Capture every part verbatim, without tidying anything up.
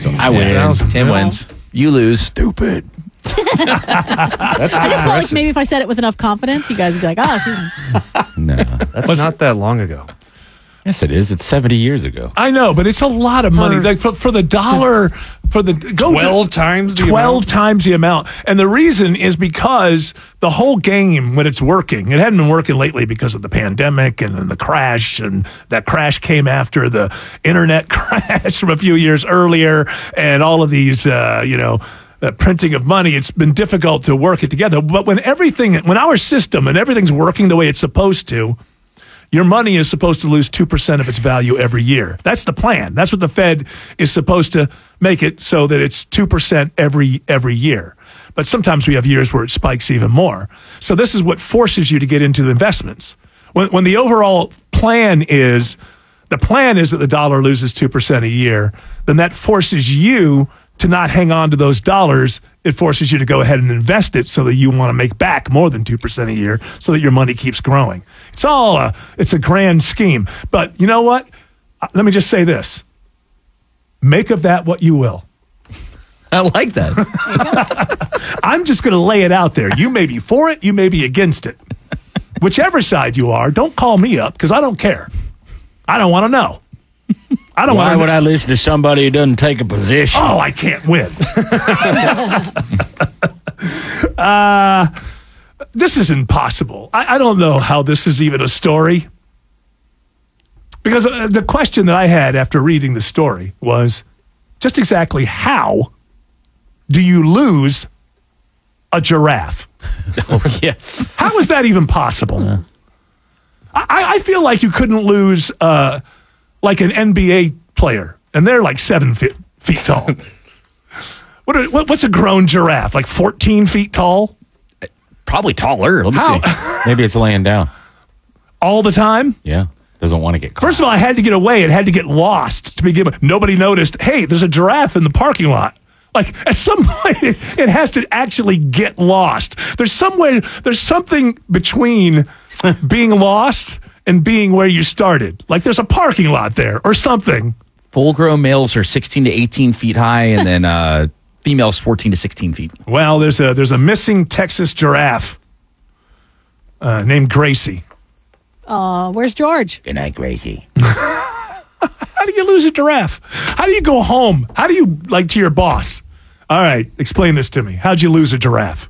I win. Tim wins. You lose. Stupid. That's I just felt like maybe if I said it with enough confidence, you guys would be like, oh, she's... No. That's What's not that long ago. Yes, it is. It's seventy years ago. I know, but it's a lot of money. For, like for, for the dollar, for the go twelve times the twelve amount? times the amount. And the reason is because the whole game, when it's working, it hadn't been working lately because of the pandemic and, and the crash, and that crash came after the internet crash from a few years earlier, and all of these, uh, you know. Uh, printing of money, it's been difficult to work it together. But when everything, when our system and everything's working the way it's supposed to, your money is supposed to lose two percent of its value every year. That's the plan. That's what the Fed is supposed to make it so that it's two percent every every year. But sometimes we have years where it spikes even more. So this is what forces you to get into the investments. When, when the overall plan is, the plan is that the dollar loses two percent a year, then that forces you to not hang on to those dollars. It forces you to go ahead and invest it so that you want to make back more than two percent a year so that your money keeps growing. It's all a, it's a grand scheme. But you know what? Uh, let me just say this. Make of that what you will. I like that. I'm just going to lay it out there. You may be for it. You may be against it. Whichever side you are, don't call me up because I don't care. I don't want to know. I don't Why want would I listen to somebody who doesn't take a position? Oh, I can't win. uh, this is impossible. I, I don't know how this is even a story. Because uh, the question that I had after reading the story was just exactly how do you lose a giraffe? Oh, yes. How is that even possible? Uh. I, I feel like you couldn't lose... Uh, like an N B A player, and they're like seven feet, feet tall. what, are, what What's a grown giraffe? Like fourteen feet tall? Probably taller. Let me How? see. Maybe it's laying down. All the time? Yeah. Doesn't want to get caught. First of all, I had to get away. It had to get lost to begin with. Nobody noticed, hey, there's a giraffe in the parking lot. Like, at some point, it, it has to actually get lost. There's some way, there's something between being lost and being where you started. Like there's a parking lot there or something. Full-grown males are sixteen to eighteen feet high, and then uh, females fourteen to sixteen feet. Well, there's a there's a missing Texas giraffe uh, named Gracie. Uh, where's George? Good night, Gracie. How do you lose a giraffe? How do you go home? How do you, like, to your boss? All right, explain this to me. How'd you lose a giraffe?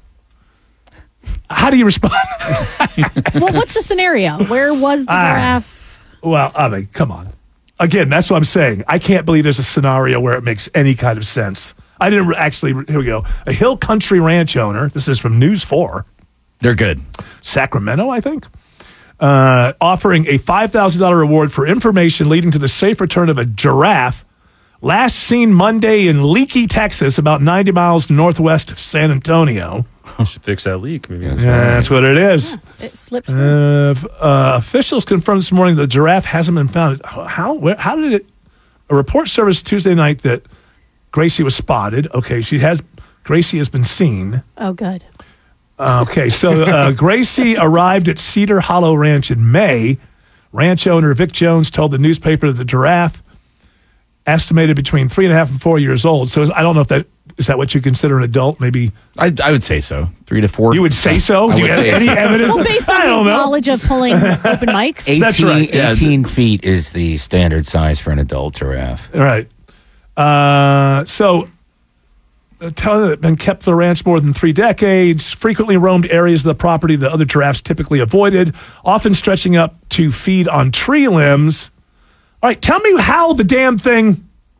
How do you respond? Well, what's the scenario? Where was the Ah. giraffe? Well, I mean, come on. Again, that's what I'm saying. I can't believe there's a scenario where it makes any kind of sense. I didn't re- actually, here we go. A Hill Country Ranch owner, this is from News four. They're good. Sacramento, I think, uh, offering a five thousand dollars reward for information leading to the safe return of a giraffe last seen Monday in Leakey, Texas, about ninety miles northwest of San Antonio. Should fix that leak. Maybe that's, Yeah, that's what it is. Yeah, it slips through. Uh, f- uh, officials confirmed this morning the giraffe hasn't been found. How? Where, how did it? A report surfaced Tuesday night that Gracie was spotted. Okay, she has. Gracie has been seen. Oh, good. Uh, okay, so uh, Gracie arrived at Cedar Hollow Ranch in May. Ranch owner Vic Jones told the newspaper that the giraffe, estimated between three and a half and four years old. So I don't know if that is that what you consider an adult. Maybe I, I would say so. Three to four. you would say so. Do you would have say any so. evidence? Well, based on I his don't know. knowledge of pulling open mics. eighteen, That's right, yeah. eighteen feet is the standard size for an adult giraffe. All right. Uh, so, uh, tell that been kept the ranch more than three decades, frequently roamed areas of the property that other giraffes typically avoided, often stretching up to feed on tree limbs. All right, tell me how the damn thing...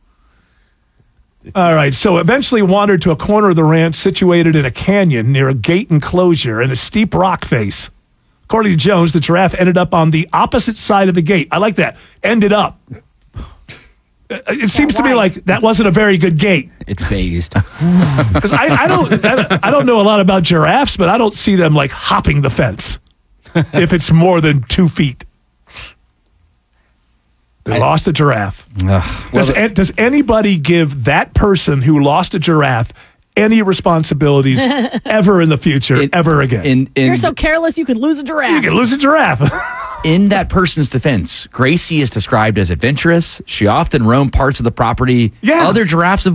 All right, so eventually wandered to a corner of the ranch situated in a canyon near a gate enclosure and a steep rock face. According to Jones, the giraffe ended up on the opposite side of the gate. I like that. Ended up. It seems to me like that wasn't a very good gate. It phased. Because I, I don't I, I don't know a lot about giraffes, but I don't see them like hopping the fence if it's more than two feet. They I, lost the giraffe. Uh, Does, well, does anybody give that person who lost a giraffe any responsibilities ever in the future, in, ever again? In, in, You're so careless you could lose a giraffe. You could lose a giraffe. In that person's defense, Gracie is described as adventurous. She often roamed parts of the property Yeah. other giraffes